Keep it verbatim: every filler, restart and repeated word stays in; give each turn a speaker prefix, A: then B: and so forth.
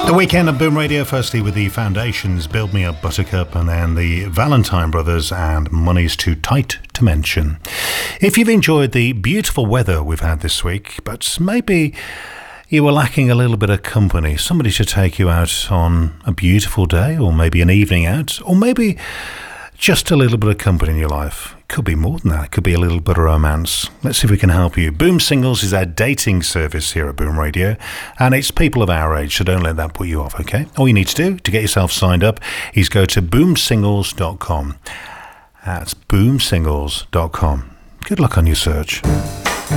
A: The weekend of Boom Radio, firstly with the Foundations, Build Me Up Buttercup, and then the Valentine Brothers and Money's Too Tight to Mention. If you've enjoyed the beautiful weather we've had this week, but maybe you were lacking a little bit of company, somebody to take you out on a beautiful day, or maybe an evening out, or maybe just a little bit of company in your life. It could be more than that. It could be a little bit of romance. Let's see if we can help you. Boom Singles is our dating service here at Boom Radio, and it's people of our age, so don't let that put you off, okay? All you need to do to get yourself signed up is go to boom singles dot com. That's boom singles dot com. Good luck on your search.